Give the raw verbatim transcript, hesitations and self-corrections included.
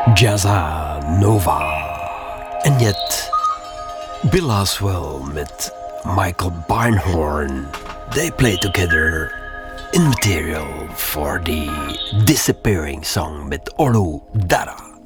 Jazza Nova. En yet, Bill Laswell met Michael Beinhorn. They play together in material for the Disappearing song met Olu Dara.